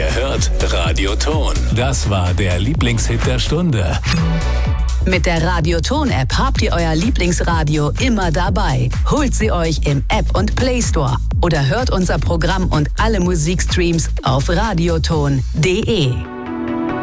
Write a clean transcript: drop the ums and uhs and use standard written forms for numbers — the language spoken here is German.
Ihr hört Radioton. Das war der Lieblingshit der Stunde. Mit der Radioton-App habt ihr euer Lieblingsradio immer dabei. Holt sie euch im App- und Play Store oder hört unser Programm und alle Musikstreams auf radioton.de.